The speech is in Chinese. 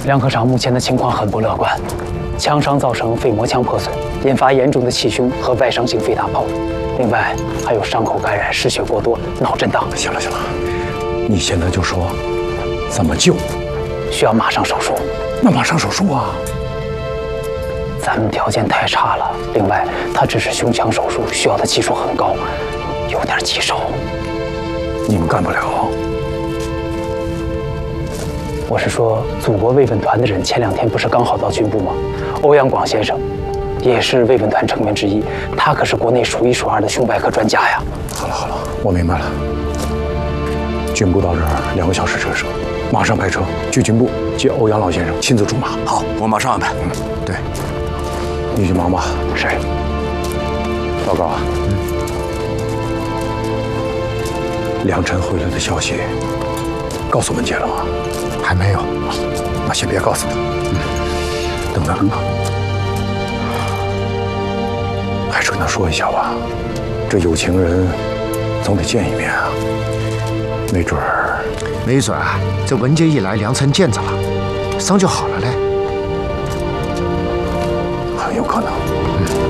梁科长目前的情况很不乐观，枪伤造成肺膜腔破损，引发严重的气胸和外伤性肺大泡，另外还有伤口感染、失血过多、脑震荡。 行了，你现在就说怎么救？ 需要马上手术。 那马上手术啊！ 咱们条件太差了，另外他只是胸腔手术，需要的技术很高，有点棘手。 你们干不了。 我是说，祖国慰问团的人前2天不是刚好到军部吗？欧阳广先生也是慰问团成员之一，他可是国内数1数2的胸外科专家呀。 好了，我明白了。军部到这儿2个小时车程，马上派车去军部接欧阳老先生，亲自出马。 好，我马上安排。 对，你去忙吧。 是。 报告啊。梁晨回来的消息，告诉文杰了吗？ 还没有。 那先别告诉他。等等啊，还是跟他说一下吧。这有情人总得见一面啊。没准啊， 这文杰一来，梁晨见着了，伤就好了嘞。 很有可能。